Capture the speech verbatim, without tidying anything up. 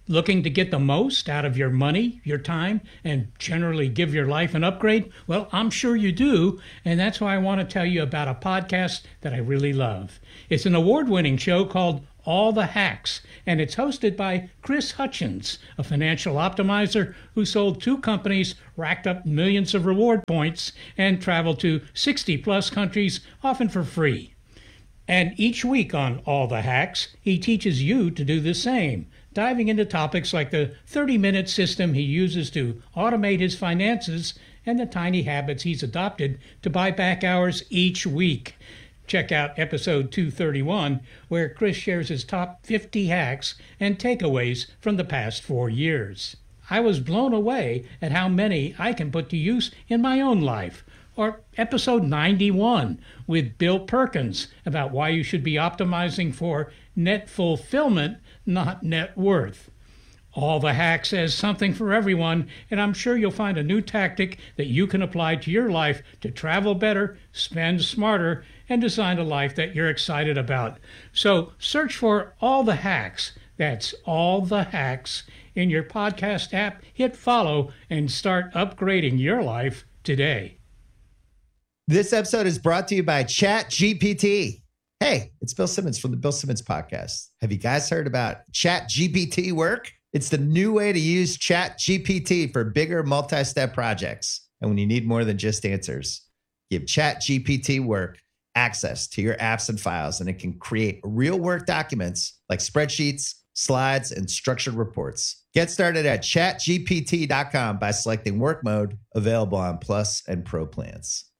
Looking to get the most out of your money, your time, and generally give your life an upgrade? Well, I'm sure you do, and that's why I want to tell you about a podcast that I really love. It's an award-winning show called All the Hacks, and it's hosted by Chris Hutchins, a financial optimizer who sold two companies, racked up millions of reward points, and traveled to sixty plus countries, often for free. And each week on All the Hacks, he teaches you to do the same, diving into topics like the thirty-minute system he uses to automate his finances and the tiny habits he's adopted to buy back hours each week. Check out episode two thirty-one, where Chris shares his top fifty hacks and takeaways from the past four years. I was blown away at how many I can put to use in my own life. Or episode ninety-one with Bill Perkins about why you should be optimizing for net fulfillment, not net worth. All the Hacks has something for everyone, and I'm sure you'll find a new tactic that you can apply to your life to travel better, spend smarter, and design a life that you're excited about. So search for All the Hacks. That's All the Hacks in your podcast app. Hit follow and start upgrading your life today. This episode is brought to you by ChatGPT. Hey, it's Bill Simmons from the Bill Simmons Podcast. Have you guys heard about ChatGPT work? It's the new way to use ChatGPT for bigger multi-step projects. And when you need more than just answers, give ChatGPT work access to your apps and files, and it can create real work documents like spreadsheets, slides, and structured reports. Get started at chat G P T dot com by selecting work mode, available on Plus and Pro plans.